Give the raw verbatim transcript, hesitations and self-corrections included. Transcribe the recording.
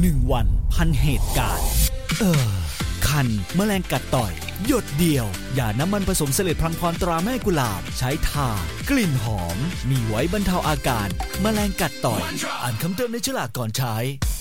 นึ่งวันพันเหตุการณ์เออคันแมลงกัดต่อยหยดเดียวอย่าน้ำมันผสมเสลดพลังพรตราแม่กุหลาบใช้ทากลิ่นหอมมีไว้บรรเทาอาการแมลงกัดต่อยอ่านคำเตือนในฉลากก่อนใช้